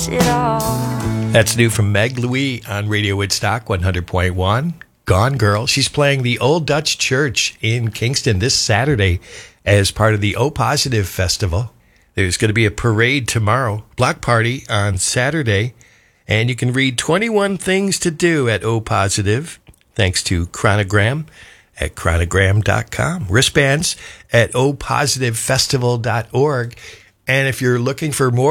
miss it all. That's new from Meg Louie on Radio Woodstock 100.1. Gone Girl. She's playing the Old Dutch Church in Kingston this Saturday as part of the O Positive Festival. There's going to be a parade tomorrow, block party on Saturday, and you can read 21 things to do at O Positive thanks to Chronogram at chronogram.com. Wristbands at opositivefestival.org. And if you're looking for more